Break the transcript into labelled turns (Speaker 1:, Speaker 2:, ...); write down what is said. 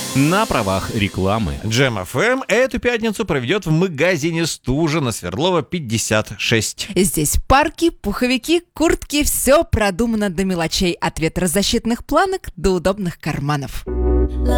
Speaker 1: На правах рекламы.
Speaker 2: Джем ФМ эту пятницу проведет в магазине «Стужа» на Свердлова, 56.
Speaker 3: Здесь парки, пуховики, куртки, все продумано до мелочей, от ветрозащитных планок до удобных карманов.